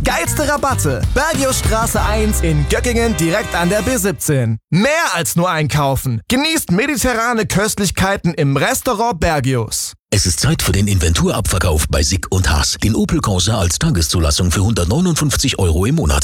Geilste Rabatte. Bergiusstraße 1 in Göckingen direkt an der B17. Mehr als nur einkaufen. Genießt mediterrane Köstlichkeiten im Restaurant Bergius. Es ist Zeit für den Inventurabverkauf bei Sick & Haas. Den Opel Corsa als Tageszulassung für 159 € im Monat.